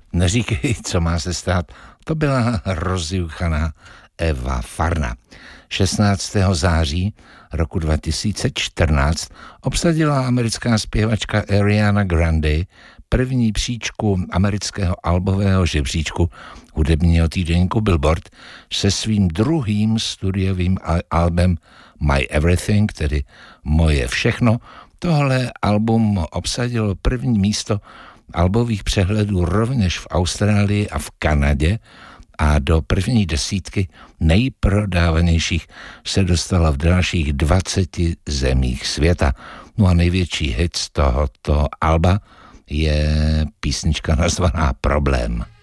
Neříkej, co má se stát. To byla rozjuchaná Eva Farna. 16. září roku 2014 obsadila americká zpěvačka Ariana Grande první příčku amerického albového žebříčku hudebního týdeníku Billboard se svým druhým studiovým albem My Everything, tedy Moje všechno. Tohle album obsadilo první místo albových přehledů rovněž v Austrálii a v Kanadě a do první desítky nejprodávanějších se dostala v dalších 20 zemích světa. No a největší hit z tohoto alba je písnička nazvaná Problém.